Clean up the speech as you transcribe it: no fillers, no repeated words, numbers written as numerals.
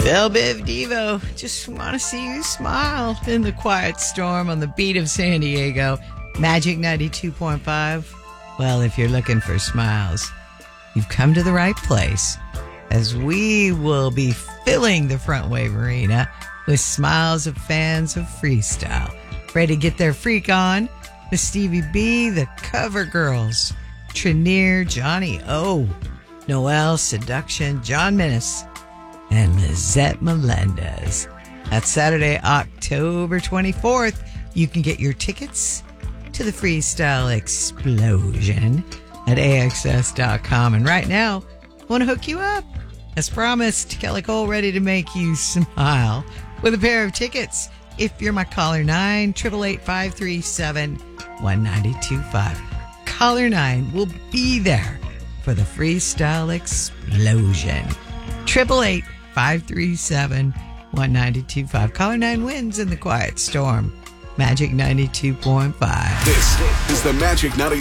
Belle Biv Devo, just want to see you smile in the quiet storm on the beat of San Diego. Magic 92.5. Well, if you're looking for smiles, you've come to the right place, as we will be filling the Front Wave Arena with smiles of fans of freestyle. Ready to get their freak on with Stevie B, the Cover Girls, Trinier, Johnny O, Noel, Seduction, John Minnis, and Lizette Melendez. That's Saturday, October 24th. You can get your tickets to the Freestyle Explosion at AXS.com. And right now, I want to hook you up. As promised, Kelly Cole ready to make you smile with a pair of tickets. If you're my caller 9, 888-537-1925. Caller 9 will be there for the Freestyle Explosion. 888-537-1925. Caller 9 wins in the quiet storm. Magic 92.5. This is the Magic 92.5